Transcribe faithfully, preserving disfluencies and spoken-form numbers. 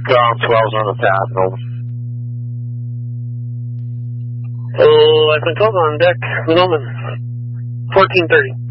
Ground twelve's on the path, over. Oh, F N twelve on deck, Lumen, fourteen thirty.